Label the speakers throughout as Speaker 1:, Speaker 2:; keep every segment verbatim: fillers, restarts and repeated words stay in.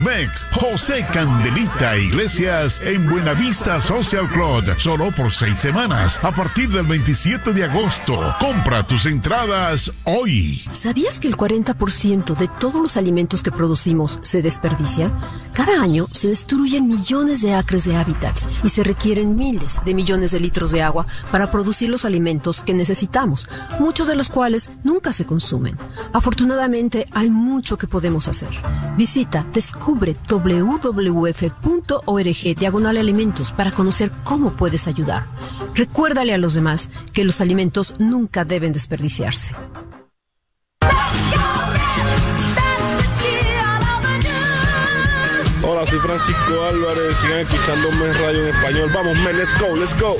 Speaker 1: Mex, José Candelita Iglesias en Buenavista Social Club, solo por seis semanas, a partir del veintisiete de agosto. Compra tus entradas hoy.
Speaker 2: ¿Sabías que el cuarenta por ciento de todos los alimentos que producimos se desperdicia? Cada año se destruyen millones de acres de hábitats y se requieren miles de millones de litros de agua para producir los alimentos que necesitamos, muchos de los cuales nunca se consumen. Afortunadamente, hay mucho que podemos hacer. Visita Descubre w w f punto org diagonal alimentos para conocer cómo puedes ayudar. Recuérdale a los demás que los alimentos nunca deben desperdiciarse.
Speaker 3: Hola, soy Francisco Álvarez. Sigan escuchando Mes Radio en español. Vamos, men, let's go, let's go.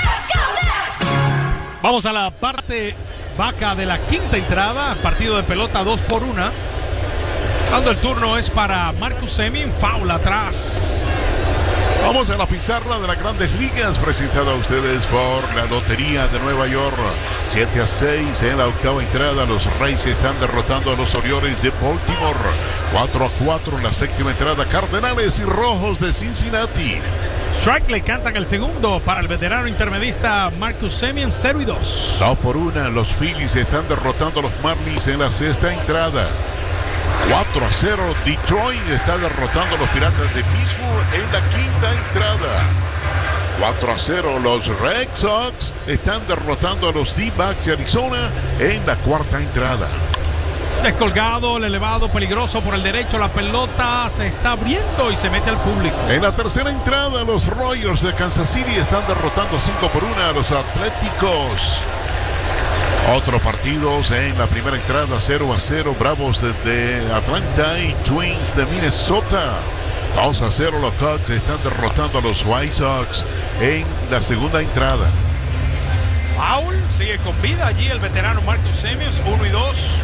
Speaker 4: Vamos a la parte baja de la quinta entrada. Partido de pelota dos por una. Cuando el turno es para Marcus Semien, foul atrás.
Speaker 1: Vamos a la pizarra de las Grandes Ligas, presentada a ustedes por la Lotería de Nueva York. siete a seis en la octava entrada. Los Rays están derrotando a los Orioles de Baltimore. cuatro a cuatro en la séptima entrada. Cardenales y Rojos de Cincinnati.
Speaker 4: Strike le cantan el segundo para el veterano intermedista Marcus Semien, cero y dos.
Speaker 1: dos por una. Los Phillies están derrotando a los Marlins en la sexta entrada. cuatro a cero, Detroit está derrotando a los Piratas de Pittsburgh en la quinta entrada. cuatro a cero, los Red Sox están derrotando a los D-backs de Arizona en la cuarta entrada.
Speaker 4: Descolgado, el elevado, peligroso por el derecho, la pelota se está abriendo y se mete al público.
Speaker 1: En la tercera entrada, los Royals de Kansas City están derrotando cinco por uno a los Atléticos. Otros partidos en la primera entrada, cero a cero, Bravos de Atlanta y Twins de Minnesota. dos a cero, los Cubs están derrotando a los White Sox en la segunda entrada.
Speaker 4: Foul, sigue con vida allí el veterano Marcus Semien, uno y dos.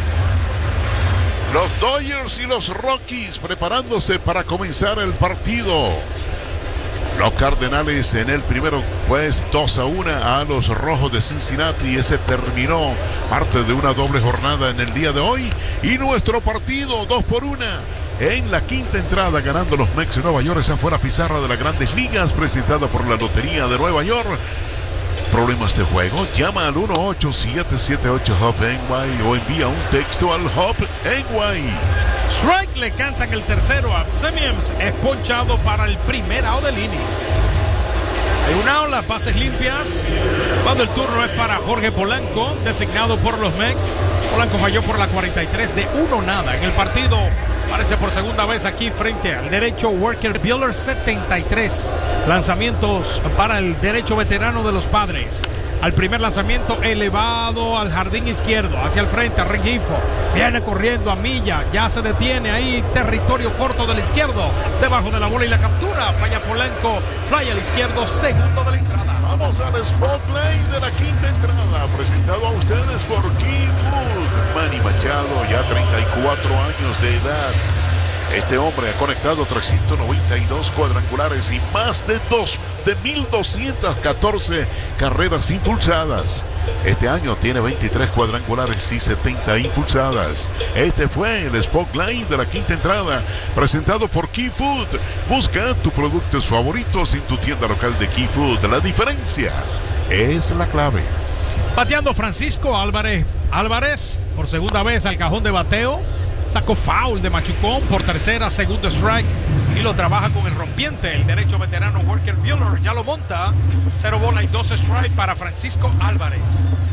Speaker 1: Los Dodgers y los Rockies preparándose para comenzar el partido. Los Cardenales en el primero, pues dos a uno a los Rojos de Cincinnati. Ese terminó parte de una doble jornada en el día de hoy. Y nuestro partido dos por uno en la quinta entrada, ganando los Mets de Nueva York. Esa fue la pizarra de las Grandes Ligas, presentada por la Lotería de Nueva York. ¿Problemas de juego? Llama al uno ocho siete siete ocho H O P N Y o envía un texto al H O P N Y.
Speaker 4: Strike le cantan el tercero a Semien, es ponchado para el primer out del inning. Hay un out, las bases limpias. Cuando el turno es para Jorge Polanco, designado por los Mets. Polanco falló por la cuarenta y tres de uno nada en el partido. Aparece por segunda vez aquí frente al derecho Walker Buehler, setenta y tres lanzamientos para el derecho veterano de los Padres. Al primer lanzamiento elevado al jardín izquierdo, hacia el frente, Rengifo viene corriendo a milla, ya se detiene ahí, territorio corto del izquierdo, debajo de la bola y la captura, falla Polanco, fly al izquierdo, segundo de la entrada.
Speaker 1: Vamos al Spotlight de la quinta entrada, presentado a ustedes por Key Food. Manny Machado, ya treinta y cuatro años de edad. Este hombre ha conectado trescientos noventa y dos cuadrangulares y más de, dos, de mil doscientas catorce carreras impulsadas. Este año tiene veintitrés cuadrangulares y setenta impulsadas. Este fue el Spotlight de la quinta entrada, presentado por Key Food. Busca tus productos favoritos en tu tienda local de Key Food. La diferencia es la clave.
Speaker 4: Bateando Francisco Álvarez. Álvarez, por segunda vez al cajón de bateo. Sacó foul de Machucón por tercera, segundo strike y lo trabaja con el rompiente, el derecho veterano Walker Buehler. Ya lo monta, cero bola y dos strike para Francisco Álvarez.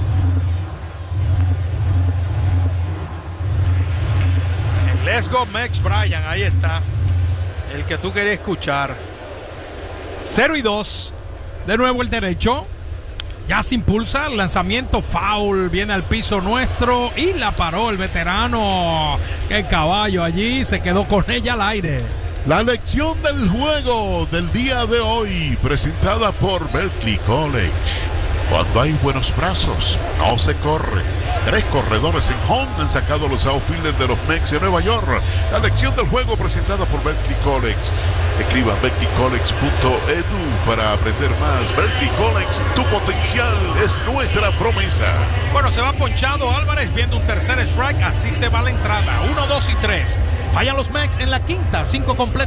Speaker 4: El Let's Go Mex Bryan, ahí está, el que tú querías escuchar. cero y dos, de nuevo el derecho. Ya se impulsa, el lanzamiento foul, viene al piso nuestro y la paró el veterano. Qué caballo allí, se quedó con ella al aire.
Speaker 1: La lección del juego del día de hoy, presentada por Berkeley College. Cuando hay buenos brazos, no se corre. Tres corredores en home han sacado los outfielders de los Mets de Nueva York. La lección del juego presentada por Berkeley College. Escriba berkeley college punto e d u para aprender más. Berkeley College, tu potencial es nuestra promesa.
Speaker 4: Bueno, se va ponchado Álvarez viendo un tercer strike. Así se va la entrada. Uno, dos y tres. Fallan los Mets en la quinta. Cinco completos.